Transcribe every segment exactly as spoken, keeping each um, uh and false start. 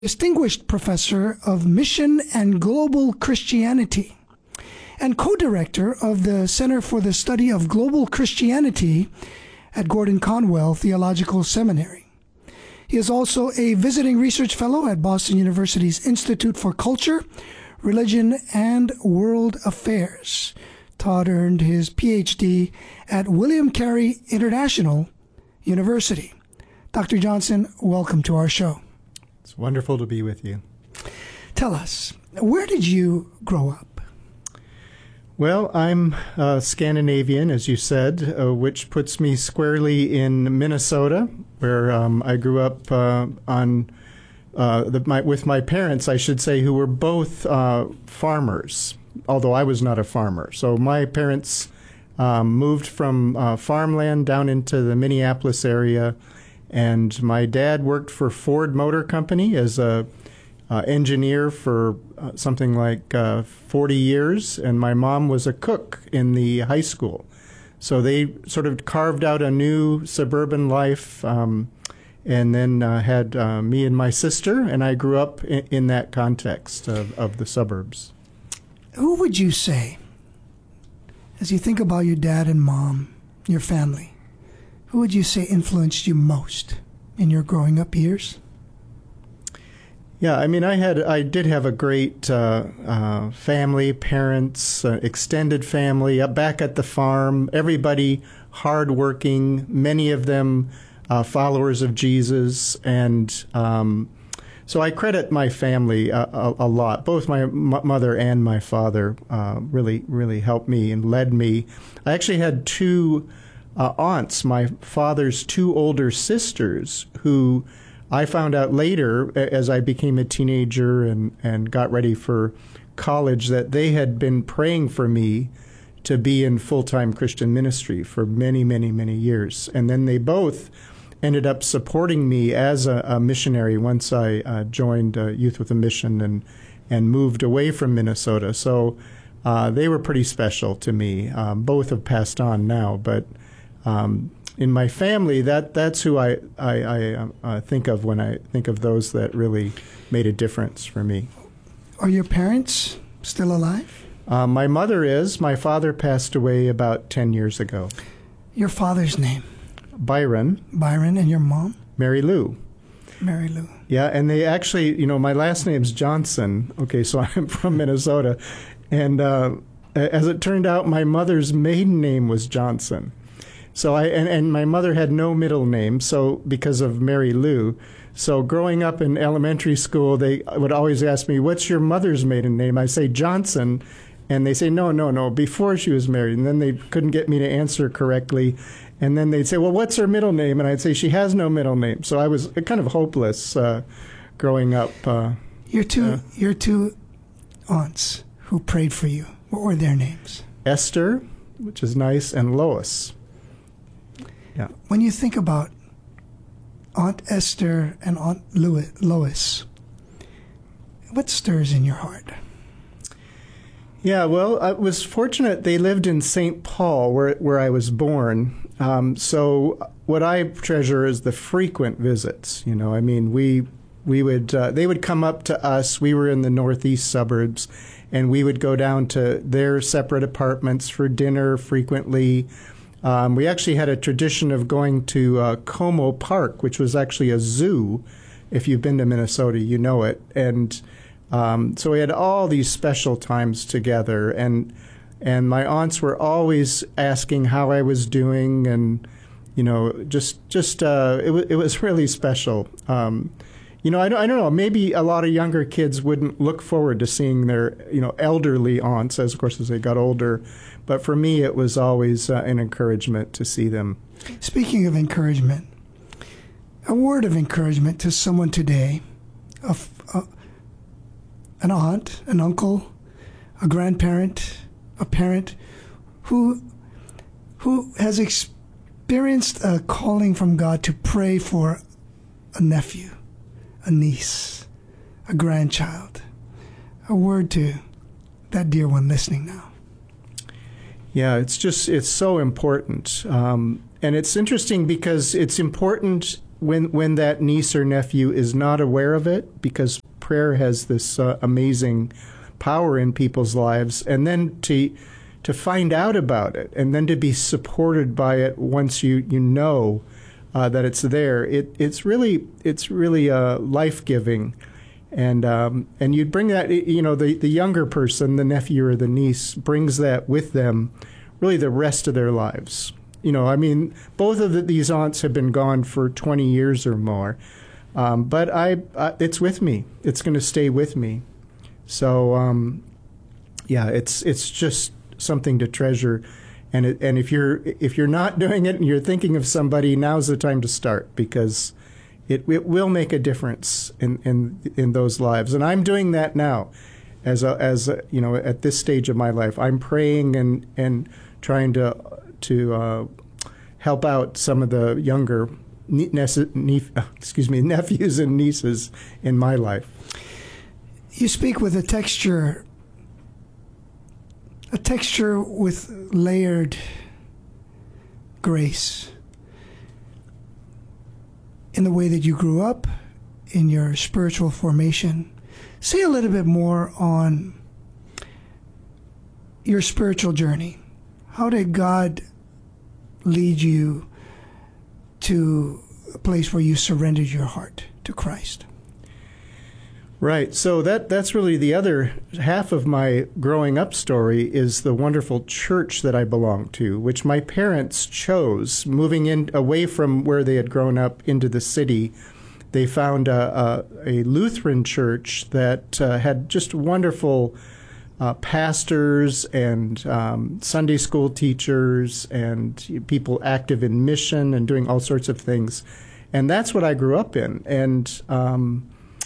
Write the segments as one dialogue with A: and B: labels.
A: Distinguished Professor of Mission and Global Christianity and co-director of the Center for the Study of Global Christianity at Gordon Conwell Theological Seminary. He is also a visiting research fellow at Boston University's Institute for Culture, Religion, and World Affairs. Todd earned his P H D at William Carey International University. Doctor Johnson, welcome to our show.
B: It's wonderful to be with you.
A: Tell us, where did you grow up?
B: Well, I'm uh, Scandinavian, as you said, uh, which puts me squarely in Minnesota, where um, I grew up uh, on uh, the, my, with my parents, I should say, who were both uh, farmers, although I was not a farmer. So my parents um, moved from uh, farmland down into the Minneapolis area, and my dad worked for Ford Motor Company as a uh, engineer for uh, something like uh, forty years, and my mom was a cook in the high school. So they sort of carved out a new suburban life, um, and then uh, had uh, me and my sister, and I grew up in, in that context of, of the suburbs.
A: Who would you say, as you think about your dad and mom, your family, who would you say influenced you most in your growing up years?
B: Yeah, I mean, I had, I did have a great uh, uh, family, parents, uh, extended family, uh, back at the farm. Everybody hardworking, many of them uh, followers of Jesus, and um, so I credit my family a, a, a lot. Both my m- mother and my father uh, really, really helped me and led me. I actually had two Uh, aunts, my father's two older sisters, who I found out later as I became a teenager and, and got ready for college that they had been praying for me to be in full-time Christian ministry for many, many, many years. And then they both ended up supporting me as a, a missionary once I uh, joined uh, Youth with a Mission and, and moved away from Minnesota. So uh, they were pretty special to me. Um, both have passed on now, but Um, in my family, that that's who I, I, I uh, think of when I think of those that really made a difference for me.
A: Are your parents still alive?
B: Uh, my mother is. My father passed away about ten years ago.
A: Your father's name?
B: Byron.
A: Byron. And your mom?
B: Mary Lou.
A: Mary Lou.
B: Yeah, and they actually, you know, my last name's Johnson. Okay, so I'm from Minnesota. And uh, as it turned out, my mother's maiden name was Johnson. So I and, and my mother had no middle name, so because of Mary Lou. So growing up in elementary school, they would always ask me, "What's your mother's maiden name?" I say Johnson, and they say, "No, no, no, before she was married." And then they couldn't get me to answer correctly, and then they'd say, "Well, what's her middle name?" And I'd say, "She has no middle name." So I was kind of hopeless uh, growing up. Uh,
A: your two,
B: uh,
A: your two aunts who prayed for you. What were their names?
B: Esther, which is nice, and Lois. Yeah.
A: When you think about Aunt Esther and Aunt Louis, Lois, what stirs in your heart?
B: Yeah, well, I was fortunate they lived in Saint Paul, where where I was born. Um, so what I treasure is the frequent visits. You know, I mean, we we would uh, they would come up to us. We were in the northeast suburbs, and we would go down to their separate apartments for dinner frequently. Um, we actually had a tradition of going to uh, Como Park, which was actually a zoo. If you've been to Minnesota, you know it. And um, so we had all these special times together. And and my aunts were always asking how I was doing, and you know, just just uh, it was it was really special. Um, you know, I don't I don't know. Maybe a lot of younger kids wouldn't look forward to seeing their you know elderly aunts, as of course as they got older. But for me, it was always uh, an encouragement to see them.
A: Speaking of encouragement, a word of encouragement to someone today, a, a, an aunt, an uncle, a grandparent, a parent, who who has experienced a calling from God to pray for a nephew, a niece, a grandchild. A word to that dear one listening now.
B: Yeah, it's just, it's so important. Um, and it's interesting because it's important when when that niece or nephew is not aware of it, because prayer has this uh, amazing power in people's lives, and then to to find out about it, and then to be supported by it once you you know uh, that it's there. It it's really it's really uh, life-giving, and um, and you bring that, you know, the the younger person, the nephew or the niece, brings that with them, really the rest of their lives. You know, I mean, both of the, these aunts have been gone for twenty years or more, um, but I, I it's with me. It's going to stay with me. So, um, yeah, it's it's just something to treasure. And it, and if you're if you're not doing it and you're thinking of somebody, now's the time to start, because it it will make a difference in in, in those lives. And I'm doing that now, as a, as a, you know, at this stage of my life, I'm praying and and trying to. to uh, help out some of the younger ne- ne- excuse me, nephews and nieces in my life.
A: You speak with a texture, a texture with layered grace in the way that you grew up, in your spiritual formation. Say a little bit more on your spiritual journey. How did God lead you to a place where you surrendered your heart to Christ?
B: Right. So that that's really the other half of my growing up story, is the wonderful church that I belong to, which my parents chose. Moving in away from where they had grown up into the city, they found a, a, a Lutheran church that uh, had just wonderful Uh, pastors and um, Sunday school teachers and people active in mission and doing all sorts of things. And that's what I grew up in. And um,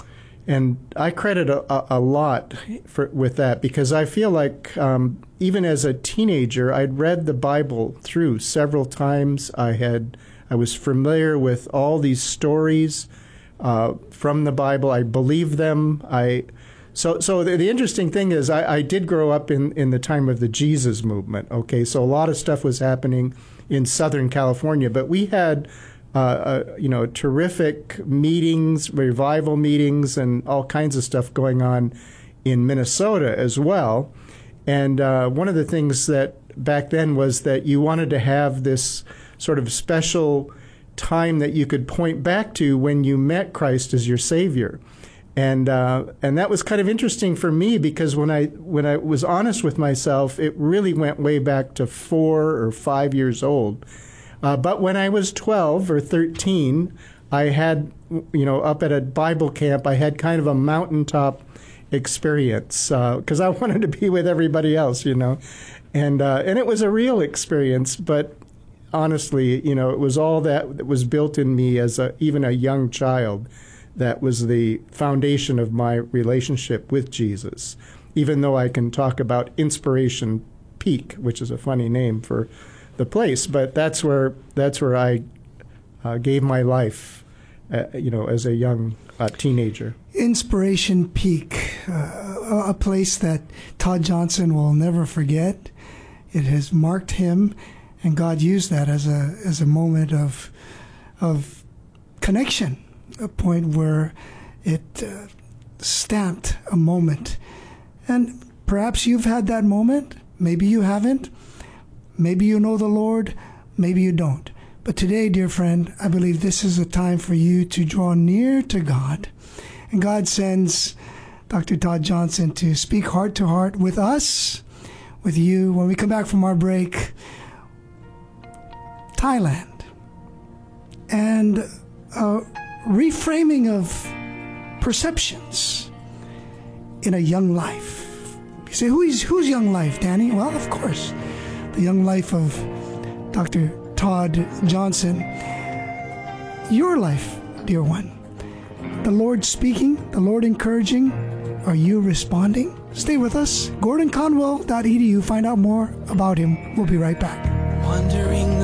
B: and I credit a, a lot for, with that, because I feel like um, even as a teenager, I'd read the Bible through several times. I had I was familiar with all these stories uh, from the Bible. I believed them. I So so the, the interesting thing is I, I did grow up in, in the time of the Jesus movement, okay? So a lot of stuff was happening in Southern California, but we had, uh, uh, you know, terrific meetings, revival meetings, and all kinds of stuff going on in Minnesota as well. And uh, one of the things that back then was that you wanted to have this sort of special time that you could point back to when you met Christ as your Savior. And uh, and that was kind of interesting for me, because when I when I was honest with myself, it really went way back to four or five years old. Uh, but when I was twelve or thirteen, I had, you know, up at a Bible camp, I had kind of a mountaintop experience, because uh, I wanted to be with everybody else, you know, and uh, and it was a real experience. But honestly, you know, it was all that, that was built in me as a even a young child. That was the foundation of my relationship with Jesus, even though I can talk about Inspiration Peak, which is a funny name for the place, but that's where that's where I uh, gave my life, uh, you know, as a young uh, teenager.
A: Inspiration Peak, uh, a place that Todd Johnson will never forget. It has marked him, and God used that as a as a moment of of connection. A point where it uh, stamped a moment. And perhaps you've had that moment. Maybe you haven't. Maybe you know the Lord. Maybe you don't. But today, dear friend, I believe this is a time for you to draw near to God. And God sends Doctor Todd Johnson to speak heart to heart with us, with you. When we come back from our break, Thailand. And uh, reframing of perceptions in a young life. You say, who's whose young life, Danny? Well, of course, the young life of Doctor Todd Johnson. Your life, dear one. The Lord speaking, the Lord encouraging. Are you responding? Stay with us. Gordon Conwell dot E D U. Find out more about him. We'll be right back.
C: Wondering